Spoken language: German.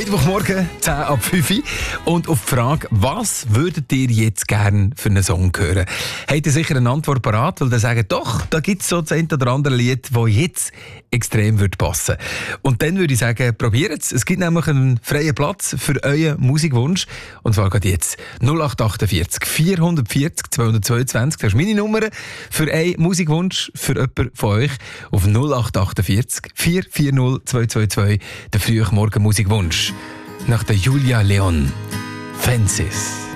Mittwochmorgen, 10 ab 5 Uhr. Und auf die Frage, was würdet ihr jetzt gerne für einen Song hören? Habt ihr sicher eine Antwort parat, weil ihr sagt, doch, da gibt es so das ein oder andere Lied, das jetzt extrem passen würde. Und dann würde ich sagen, probiert es. Es gibt nämlich einen freien Platz für euren Musikwunsch. Und zwar geht jetzt 0848 440 222. Das ist meine Nummer für einen Musikwunsch für jemanden von euch. Auf 0848 440 222. Der frühe Morgen Musikwunsch. Nach der Julia Leon. Fences.